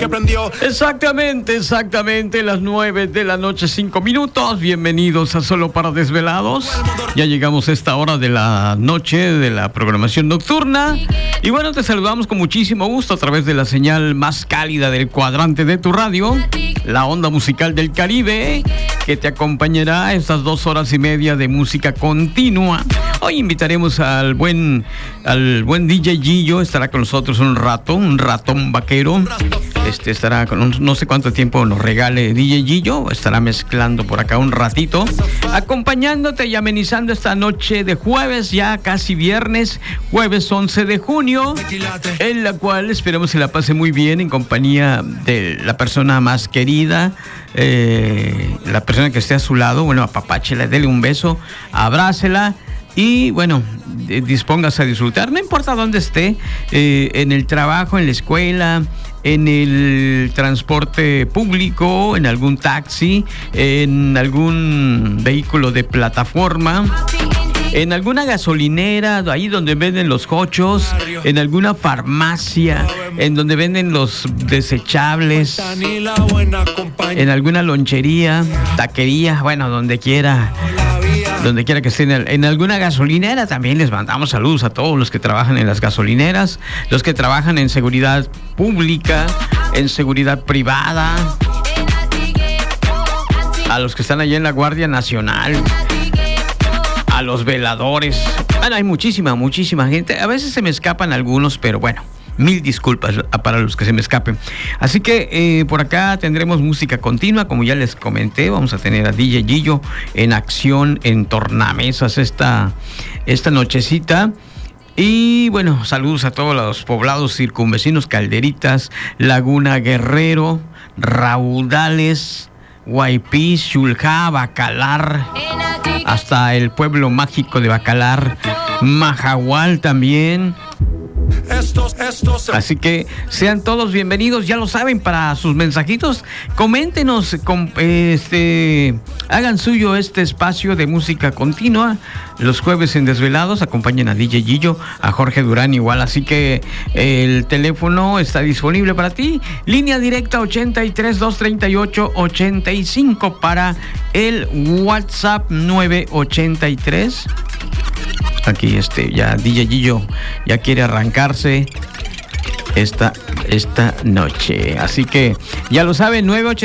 que prendió. Exactamente, las 9 de la noche, 5 minutos. Bienvenidos a Solo para Desvelados. Ya llegamos a esta hora de la noche de la programación nocturna. Y bueno, te saludamos con muchísimo gusto a través de la señal más cálida del cuadrante de tu radio, la onda musical del Caribe, que te acompañará estas 2 horas y media de música continua. Hoy invitaremos al buen DJ Gillo. Estará con nosotros un ratón vaquero. Estará con no sé cuánto tiempo nos regale DJ Gillo. Estará mezclando por acá un ratito, acompañándote y amenizando esta noche de jueves, ya casi viernes, jueves 11 de junio, en la cual esperemos se la pase muy bien en compañía de la persona más querida, la persona que esté a su lado. Bueno, apapáchela, dele un beso, abrácela. Y bueno, dispóngase a disfrutar, no importa dónde esté, en el trabajo, en la escuela, en el transporte público, en algún taxi, en algún vehículo de plataforma, en alguna gasolinera, ahí donde venden los jochos, en alguna farmacia, en donde venden los desechables, en alguna lonchería, taquería, bueno, donde quiera que estén, en alguna gasolinera. También les mandamos saludos a todos los que trabajan en las gasolineras, los que trabajan en seguridad pública, en seguridad privada, a los que están allá en la Guardia Nacional, a los veladores. Bueno, hay muchísima gente. A veces se me escapan algunos, pero bueno, mil disculpas para los que se me escapen. Así que por acá tendremos música continua, como ya les comenté. Vamos a tener a DJ Gillo en acción en tornamesas esta nochecita. Y bueno, saludos a todos los poblados circunvecinos: Calderitas, Laguna Guerrero, Raudales, Guaypís, Xulja, Bacalar, hasta el pueblo mágico de Bacalar, Majahual también. Así que sean todos bienvenidos, ya lo saben. Para sus mensajitos, coméntenos, hagan suyo este espacio de música continua los jueves en Desvelados. Acompañen a DJ Gillo, a Jorge Durán igual. Así que el teléfono está disponible para ti, línea directa 83-238-85, para el WhatsApp 983. Aquí ya DJ Gillo ya quiere arrancarse esta noche. Así que ya lo saben,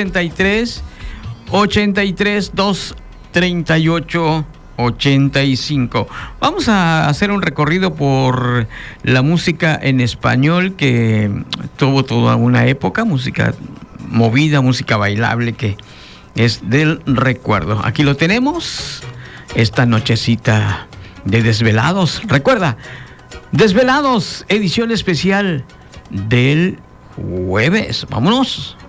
983-238-85. Vamos a hacer un recorrido por la música en español que tuvo toda una época, música movida, música bailable, que es del recuerdo. Aquí lo tenemos, esta nochecita de Desvelados. Recuerda, Desvelados, edición especial del jueves. Vámonos.